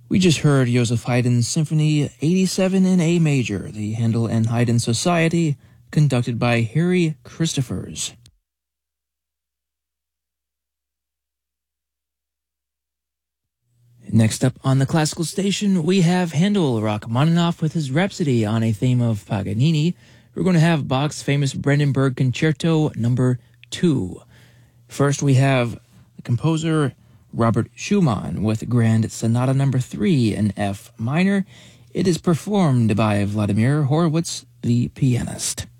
We just heard Joseph Haydn's Symphony 87 in A major, the Handel and Haydn Society, conducted by Harry Christophers. Next up on the classical station, we have Handel Rachmaninoff with his Rhapsody on a theme of Paganini. We're going to have Bach's famous Brandenburg Concerto No. 2. First, we have the composer Robert Schumann with Grand Sonata No. 3 in F minor. It is performed by Vladimir Horowitz, the pianist.